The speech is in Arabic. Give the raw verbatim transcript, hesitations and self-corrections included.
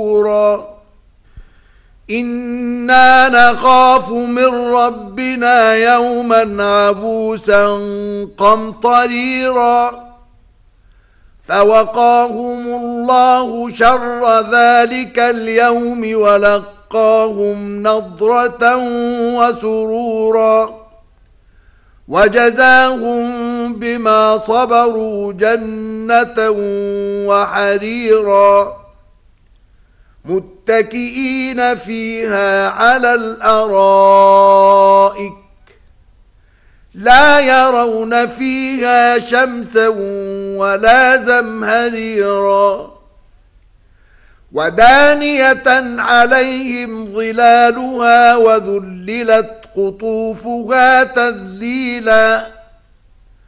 وسرورا إنا نخاف من ربنا يوما عبوسا قمطريرا فوقاهم الله شر ذلك اليوم ولقاهم نضرة وسرورا وجزاهم بما صبروا جنة وحريرا متكئين فيها على الأرائك لا يرون فيها شمسا ولا زمهريرا ودانية عليهم ظلالها وذللت قطوفها تذليلا